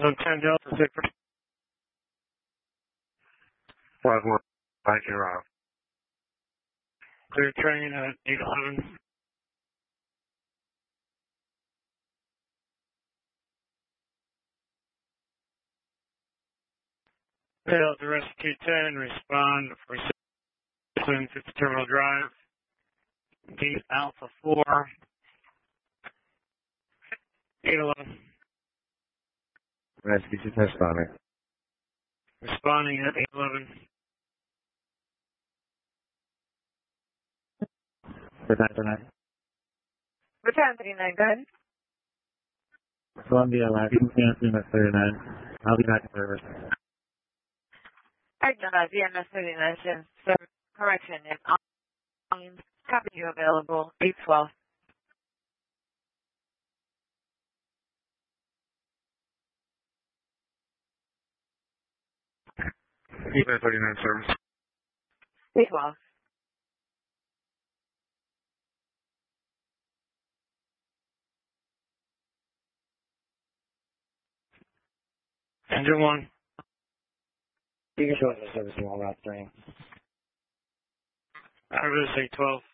On 10 Delta 6. 5-1, back and arrive. Clear train at 811. Failed to rescue 10, respond for 6 Terminal Drive. Gate Alpha 4. 811. Rescue 2 responding. Responding at 811. Return tonight. Return 39, go ahead. Columbia Lab, VMS 39. I'll be back in service. Alright, VMS 39, sir. Correction, and copy you available, 812. VMS 39 service. 812. Engine 1. You can show us the service in all route 3. Service 812.